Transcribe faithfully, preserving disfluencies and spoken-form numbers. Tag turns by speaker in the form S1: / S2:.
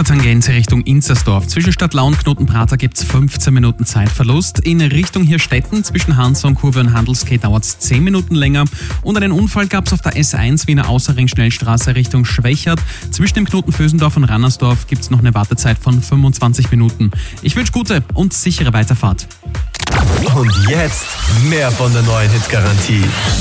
S1: der Tangente Richtung Inzersdorf. Zwischen Stadtlau und Knotenprater gibt es fünfzehn Minuten Zeitverlust. In Richtung Hirstetten zwischen Hansa und Kurve und Handelsquai dauert es zehn Minuten länger. Und einen Unfall gab es auf der S eins Wiener Außerring-Schnellstraße Richtung Schwächert. Zwischen dem Knoten Vösendorf und Rannersdorf gibt es noch eine Wartezeit von fünfundzwanzig Minuten. Ich wünsche gute und sichere Weiterfahrt.
S2: Und jetzt mehr von der neuen Hitgarantie.